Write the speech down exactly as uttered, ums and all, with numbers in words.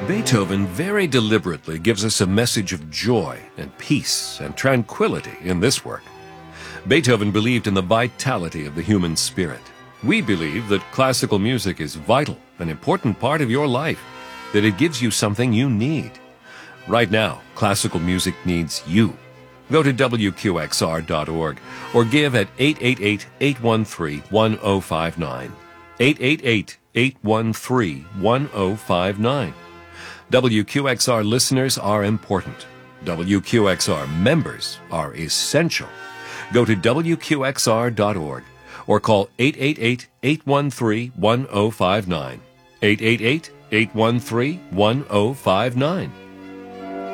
Beethoven very deliberately gives us a message of joy and peace and tranquility in this work. Beethoven believed in the vitality of the human spirit. We believe that classical music is vital, an important part of your life, that it gives you something you need. Right now, classical music needs you. Go to W Q X R dot org or give at eight eight eight, eight one three, one zero five nine. eight eight eight, eight one three, one zero five nine. W Q X R listeners are important. W Q X R members are essential. Go to W Q X R dot org or call eight eight eight, eight one three, one zero five nine. eight eight eight, eight one three, one zero five nine.